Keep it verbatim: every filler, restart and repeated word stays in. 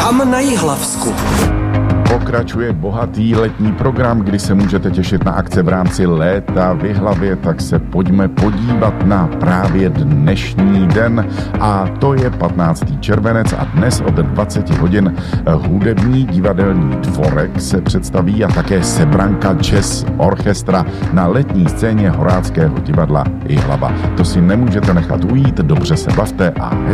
Tam na Jihlavsku. Pokračuje bohatý letní program, kdy se můžete těšit na akce v rámci léta v Jihlavě, tak se pojďme podívat na právě dnešní den a to je patnáctého červenec a dnes od dvacet hodin hudební divadelní dvorek se představí a také Sebranka Jazz Orchestra na letní scéně Horáckého divadla Jihlava. To si nemůžete nechat ujít, dobře se bavte a